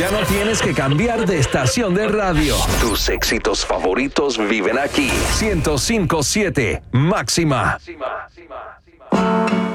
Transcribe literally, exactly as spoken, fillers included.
Ya no tienes que cambiar de estación de radio. Tus éxitos favoritos viven aquí. ciento cinco punto siete Máxima. Máxima.